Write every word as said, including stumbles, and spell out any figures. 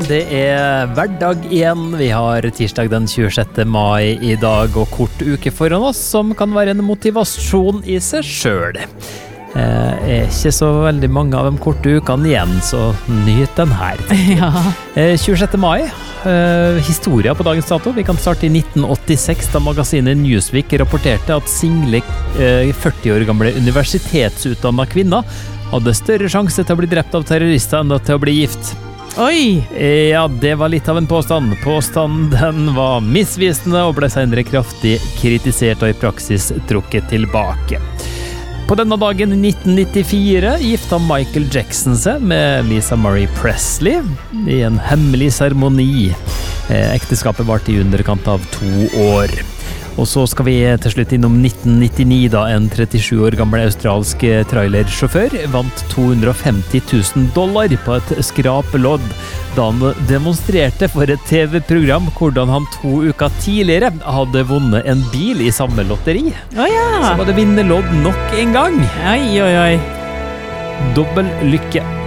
det er hverdag igjen. Vi har tirsdag den tjuesjette mai i dag, og kort uke foran oss, som kan være en motivasjon i seg selv. Det er ikke så veldig mange av de korte ukene igjen, så nyt den her. Ja. tjuesjette mai, historia på dagens dato. Vi kan starte i nitten åttiseks, da magasinet Newsweek rapporterte at single førti år gamle universitetsutdannede kvinner hadde større sjanse til å bli drept av terrorister enn til å bli gift. Oi! Ja, det var litt av en påstand. Påstanden var misvisende og ble senere kraftig kritisert og i praksis trukket tilbake. På denne dagen i nitten nittifire gifta Michael Jackson seg med Lisa Marie Presley i en hemmelig seremoni. Ekteskapet varte i underkant av to år. Og så skal vi til slutt innom nitten nittini, da en trettisju år gammel australsk trailersjåfør vant to hundre og femti tusen dollar på et skrapelodd da han demonstrerte for et T V-program hvordan han to uker tidligere hadde vunnet en bil i samme lotteri. Å ja! Så var det vinnerlodd nok en gang. Oi, oi, oi. Dobbel lykke.